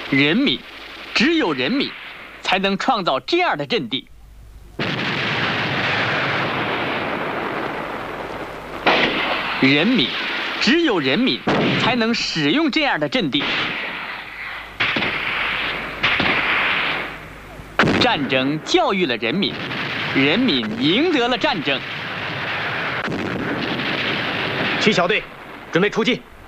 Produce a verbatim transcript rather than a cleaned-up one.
人民，只有人民，才能创造这样的阵地。人民，只有人民，才能使用这样的阵地。战争教育了人民，人民赢得了战争。 七小队，准备出击。